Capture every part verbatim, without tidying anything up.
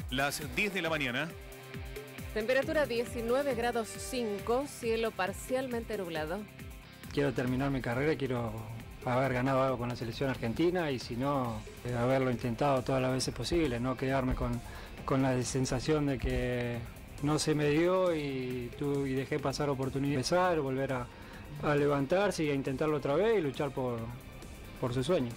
Las diez de la mañana. Temperatura diecinueve grados cinco, cielo parcialmente nublado. Quiero terminar mi carrera, quiero haber ganado algo con la selección argentina y si no, eh, haberlo intentado todas las veces posible, no quedarme con, con la sensación de que no se me dio y, tu, y dejé pasar oportunidad de empezar, volver a, a levantarse y a intentarlo otra vez y luchar por, por su sueño.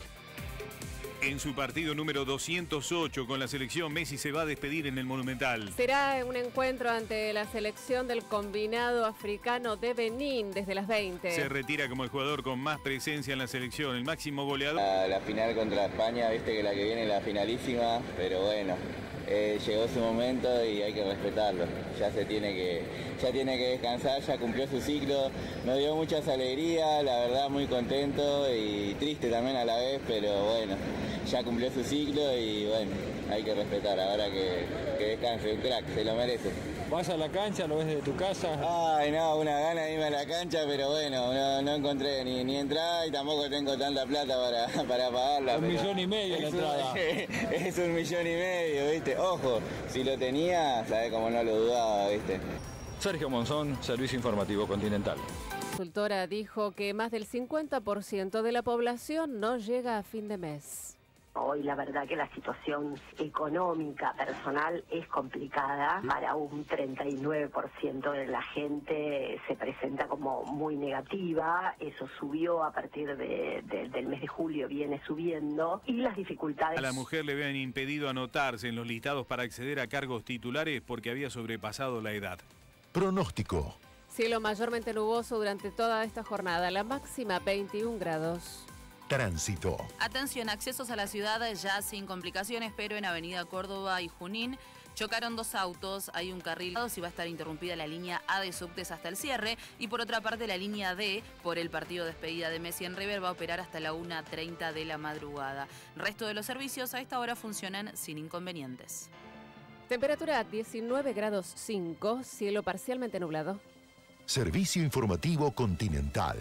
En su partido número doscientos ocho con la selección, Messi se va a despedir en el Monumental. Será un encuentro ante la selección del combinado africano de Benín desde las veinte. Se retira como el jugador con más presencia en la selección, el máximo goleador. La, la final contra España, viste que la que viene es la finalísima, pero bueno, eh, llegó su momento y hay que respetarlo. Ya se tiene que, ya tiene que descansar, ya cumplió su ciclo. Nos dio muchas alegrías, la verdad muy contento y triste también a la vez, pero bueno. Ya cumplió su ciclo y bueno, hay que respetar, ahora que, que descanse, un crack, se lo merece. ¿Vas a la cancha, lo ves desde tu casa? Ay no, una gana de irme a la cancha, pero bueno, no, no encontré ni, ni entrada y tampoco tengo tanta plata para, para pagarla. Un millón y medio la entrada. Es un millón y medio, viste, ojo, si lo tenía, sabés cómo no lo dudaba, viste. Sergio Monzón, Servicio Informativo Continental. La consultora dijo que más del cincuenta por ciento de la población no llega a fin de mes. Hoy la verdad que la situación económica personal es complicada. Para un treinta y nueve por ciento de la gente se presenta como muy negativa. Eso subió a partir de, de, del mes de julio, viene subiendo. Y las dificultades... A la mujer le habían impedido anotarse en los listados para acceder a cargos titulares porque había sobrepasado la edad. Pronóstico. Cielo mayormente nuboso durante toda esta jornada. La máxima veintiún grados. Tránsito. Atención, accesos a la ciudad ya sin complicaciones, pero en Avenida Córdoba y Junín chocaron dos autos, hay un carril y va a estar interrumpida la línea A de subtes hasta el cierre y por otra parte la línea D por el partido de despedida de Messi en River va a operar hasta la una treinta de la madrugada. Resto de los servicios a esta hora funcionan sin inconvenientes. Temperatura diecinueve grados cinco, cielo parcialmente nublado. Servicio Informativo Continental.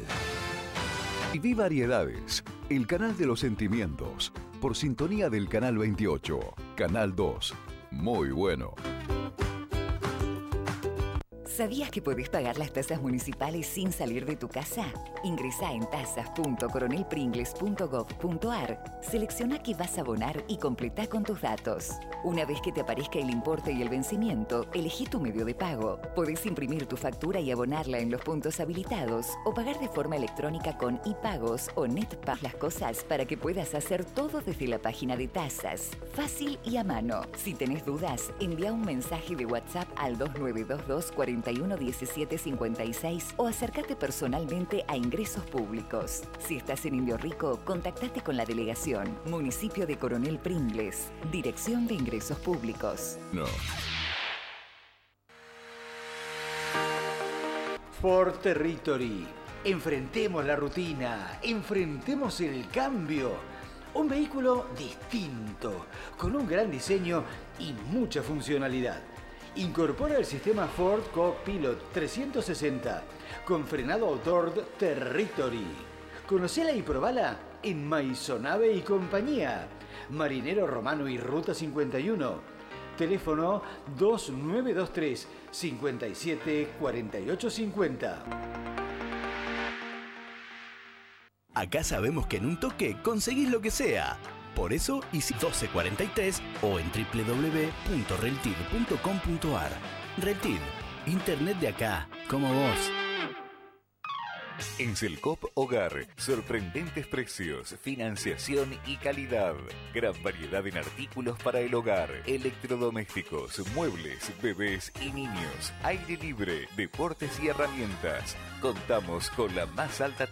Viví Variedades, el canal de los sentimientos, por sintonía del Canal veintiocho, Canal dos. Muy bueno. ¿Sabías que podés pagar las tasas municipales sin salir de tu casa? Ingresá en tasas punto coronel pringles punto gov punto ar, selecciona qué vas a abonar y completá con tus datos. Una vez que te aparezca el importe y el vencimiento, elegí tu medio de pago. Podés imprimir tu factura y abonarla en los puntos habilitados o pagar de forma electrónica con iPagos o NetPag. Las cosas para que puedas hacer todo desde la página de tasas. Fácil y a mano. Si tenés dudas, envía un mensaje de WhatsApp al dos nueve dos dos cuatro uno diecisiete cincuenta y seis o acércate personalmente a Ingresos Públicos. Si estás en Indio Rico, contactate con la delegación. Municipio de Coronel Pringles. Dirección de Ingresos Públicos. No. Ford Territory. Enfrentemos la rutina. Enfrentemos el cambio. Un vehículo distinto, con un gran diseño y mucha funcionalidad. Incorpora el sistema Ford Co-Pilot trescientos sesenta con frenado Autort Territory. Conocela y probala en Maisonave y compañía. Marinero Romano y Ruta cincuenta y uno. Teléfono dos nueve dos tres, cinco siete cuatro ocho cinco cero. Acá sabemos que en un toque conseguís lo que sea. Por eso, hice doce cuarenta y tres o en doble u doble u doble u punto reltid punto com punto ar. Reltid, internet de acá, como vos. En Selcop Hogar, sorprendentes precios, financiación y calidad. Gran variedad en artículos para el hogar, electrodomésticos, muebles, bebés y niños, aire libre, deportes y herramientas. Contamos con la más alta